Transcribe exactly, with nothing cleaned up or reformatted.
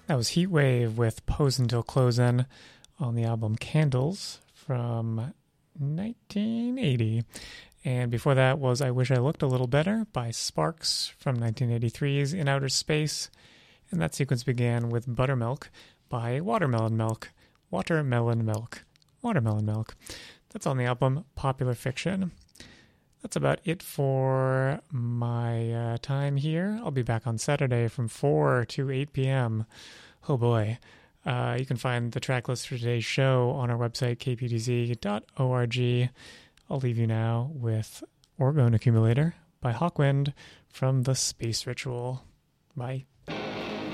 That was Heatwave with Pose Until Closin' on the album Candles from nineteen eighty. And before that was I Wish I Looked a Little Better by Sparks from nineteen eighty-three's In Outer Space. And that sequence began with Buttermilk by Watermelon Milk. Watermelon Milk. Watermelon Milk. That's on the album Popular Fiction. That's about it for my uh, time here. I'll be back on Saturday from four to eight p.m. Oh boy. Uh, you can find the track list for today's show on our website, k p d z dot org. I'll leave you now with Orgone Accumulator by Hawkwind from The Space Ritual. Bye.